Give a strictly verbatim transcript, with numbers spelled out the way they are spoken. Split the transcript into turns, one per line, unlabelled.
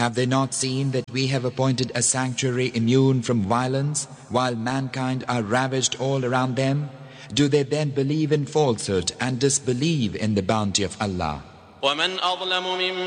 Have they not seen that we have appointed a sanctuary immune from violence, while mankind are ravaged all around them? Do they then believe in falsehood and disbelieve in the bounty of Allah?
ومن أظلم ممن